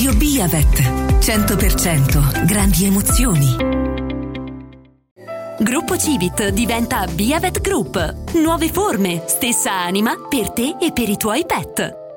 Radio Biavet. 100% grandi emozioni. Gruppo Civit diventa Biavet Group. Nuove forme, stessa anima per te e per i tuoi pet.